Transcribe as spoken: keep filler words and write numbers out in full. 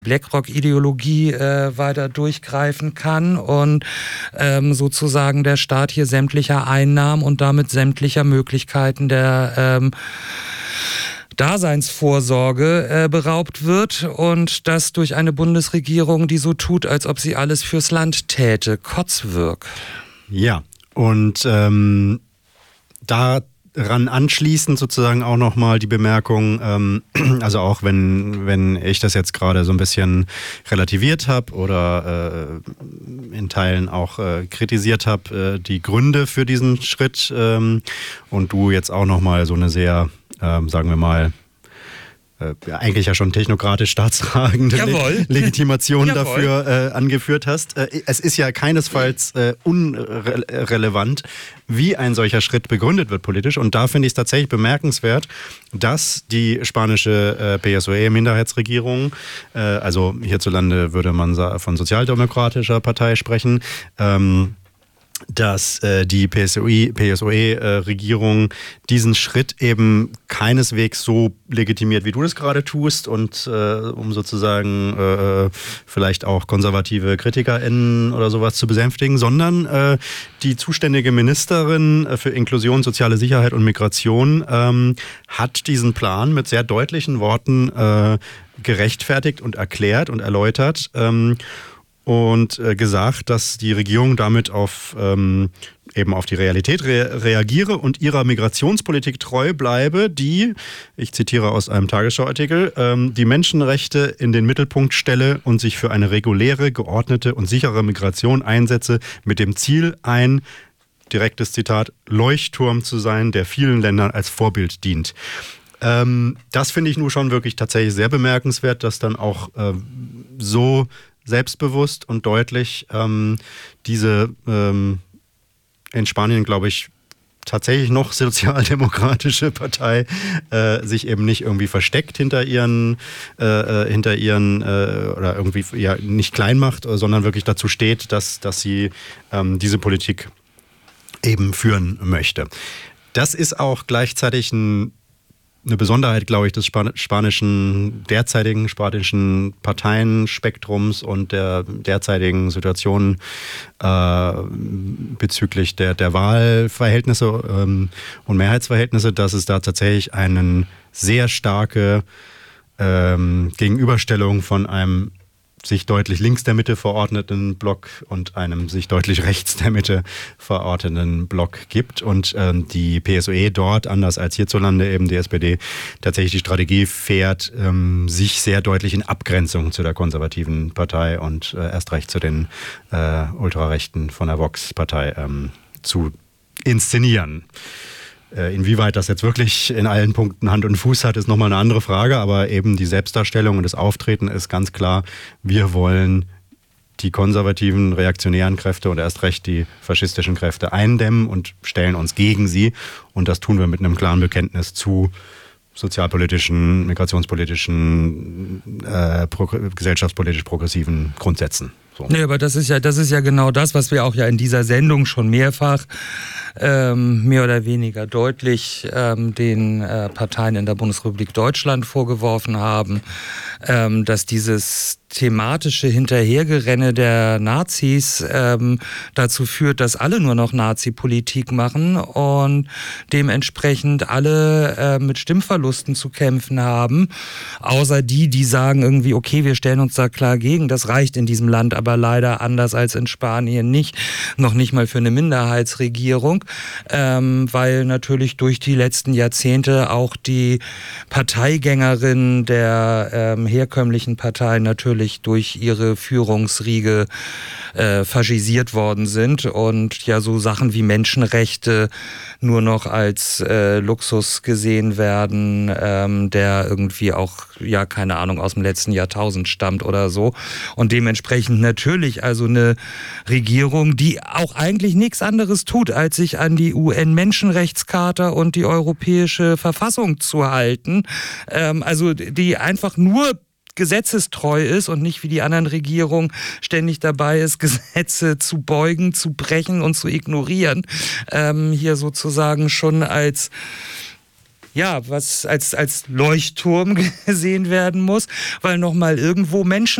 BlackRock-Ideologie äh, weiter durchgreifen kann und ähm, sozusagen der Staat hier sämtlicher Einnahmen und damit sämtlicher Möglichkeiten der ähm, Daseinsvorsorge äh, beraubt wird und das durch eine Bundesregierung, die so tut, als ob sie alles fürs Land täte. Kotzwirk. Ja, und ähm, da ran anschließend sozusagen auch nochmal die Bemerkung, ähm, also auch wenn, wenn ich das jetzt gerade so ein bisschen relativiert habe oder äh, in Teilen auch äh, kritisiert habe, äh, die Gründe für diesen Schritt ähm, und du jetzt auch nochmal so eine sehr, äh, sagen wir mal, Ja, eigentlich ja schon technokratisch staatstragende Le- Legitimation dafür äh, angeführt hast. Äh, es ist ja keinesfalls äh, unrelevant, wie ein solcher Schritt begründet wird politisch. Und da finde ich es tatsächlich bemerkenswert, dass die spanische äh, P S O E-Minderheitsregierung, äh, also hierzulande würde man von sozialdemokratischer Partei sprechen, ähm, dass äh, die P S O E-Regierung äh, diesen Schritt eben keineswegs so legitimiert, wie du das gerade tust und äh, um sozusagen äh, vielleicht auch konservative KritikerInnen oder sowas zu besänftigen, sondern äh, die zuständige Ministerin für Inklusion, soziale Sicherheit und Migration ähm, hat diesen Plan mit sehr deutlichen Worten äh, gerechtfertigt und erklärt und erläutert, ähm, und äh, gesagt, dass die Regierung damit auf ähm, eben auf die Realität re- reagiere und ihrer Migrationspolitik treu bleibe, die, ich zitiere aus einem Tagesschau-Artikel, ähm, die Menschenrechte in den Mittelpunkt stelle und sich für eine reguläre, geordnete und sichere Migration einsetze, mit dem Ziel, ein, direktes Zitat, Leuchtturm zu sein, der vielen Ländern als Vorbild dient. Ähm, das finde ich nun schon wirklich tatsächlich sehr bemerkenswert, dass dann auch äh, so selbstbewusst und deutlich ähm, diese ähm, in Spanien, glaube ich, tatsächlich noch sozialdemokratische Partei äh, sich eben nicht irgendwie versteckt hinter ihren, äh, hinter ihren äh, oder irgendwie ja, nicht klein macht, sondern wirklich dazu steht, dass, dass sie ähm, diese Politik eben führen möchte. Das ist auch gleichzeitig ein Eine Besonderheit, glaube ich, des spanischen, derzeitigen spanischen Parteienspektrums und der derzeitigen Situation äh, bezüglich der, der Wahlverhältnisse ähm, und Mehrheitsverhältnisse, dass es da tatsächlich eine sehr starke ähm, Gegenüberstellung von einem sich deutlich links der Mitte verordneten Block und einem sich deutlich rechts der Mitte verorteten Block gibt. Und ähm, die P S O E dort, anders als hierzulande eben die S P D, tatsächlich die Strategie fährt, ähm, sich sehr deutlich in Abgrenzung zu der konservativen Partei und äh, erst recht zu den äh, Ultrarechten von der Vox-Partei ähm, zu inszenieren. Inwieweit das jetzt wirklich in allen Punkten Hand und Fuß hat, ist nochmal eine andere Frage, aber eben die Selbstdarstellung und das Auftreten ist ganz klar, wir wollen die konservativen, reaktionären Kräfte und erst recht die faschistischen Kräfte eindämmen und stellen uns gegen sie und das tun wir mit einem klaren Bekenntnis zu sozialpolitischen, migrationspolitischen, äh, pro- gesellschaftspolitisch progressiven Grundsätzen. So. Nee, aber das ist ja, das ist ja genau das, was wir auch ja in dieser Sendung schon mehrfach ähm, mehr oder weniger deutlich ähm, den äh, Parteien in der Bundesrepublik Deutschland vorgeworfen haben, ähm, dass dieses thematische Hinterhergerenne der Nazis ähm, dazu führt, dass alle nur noch Nazi-Politik machen und dementsprechend alle äh, mit Stimmverlusten zu kämpfen haben, außer die, die sagen irgendwie, okay, wir stellen uns da klar gegen, das reicht in diesem Land aber leider anders als in Spanien nicht, noch nicht mal für eine Minderheitsregierung, ähm, weil natürlich durch die letzten Jahrzehnte auch die Parteigängerinnen der ähm, herkömmlichen Parteien natürlich durch ihre Führungsriege äh, faschisiert worden sind und ja so Sachen wie Menschenrechte nur noch als äh, Luxus gesehen werden, ähm, der irgendwie auch, ja, keine Ahnung, aus dem letzten Jahrtausend stammt oder so. Und dementsprechend natürlich also eine Regierung, die auch eigentlich nichts anderes tut, als sich an die U N-Menschenrechtscharta und die Europäische Verfassung zu halten. Ähm, also die einfach nur gesetzestreu ist und nicht wie die anderen Regierungen ständig dabei ist, Gesetze zu beugen, zu brechen und zu ignorieren. Ähm, hier sozusagen schon als ja, was als, als Leuchtturm gesehen werden muss, weil nochmal irgendwo Menschen